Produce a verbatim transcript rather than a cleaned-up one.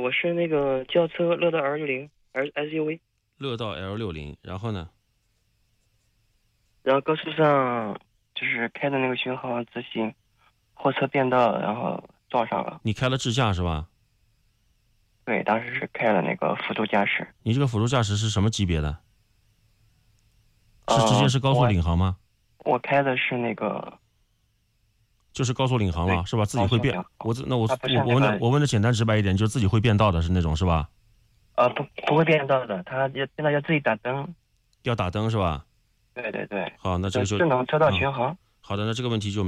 我是那个轿车乐道 L 六零 S U V， 乐道 L 六零，然后呢？ 然后高速上就是开的那个巡航直行，后车变道，然后撞上了。 你开了智驾是吧？ 对，当时是开了那个辅助驾驶。 你这个辅助驾驶是什么级别的？ 呃、 是直接是高速领航吗？ 我, 我开的是那个， 就是高速领航了，是吧？自己会变。我那我我我问的我问的简单直白一点，就是自己会变道的是那种是吧？ 呃，不不会变道的，它要现在要自己打灯。 要打灯是吧？ 对对对。 好，那这个就智能车道巡航。 好的，那这个问题就没。